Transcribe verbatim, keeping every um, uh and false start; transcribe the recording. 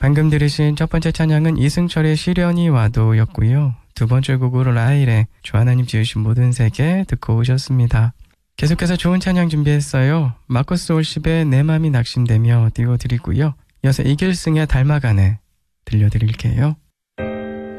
방금 들으신 첫 번째 찬양은 이승철의 시련이 와도 였고요. 두 번째 곡으로 라일의 주 하나님 지으신 모든 세계 듣고 오셨습니다. 계속해서 좋은 찬양 준비했어요. 마커스 올십의 내 맘이 낙심되며 띄워드리고요. 이어서 이길승의 닮아가네 들려드릴게요.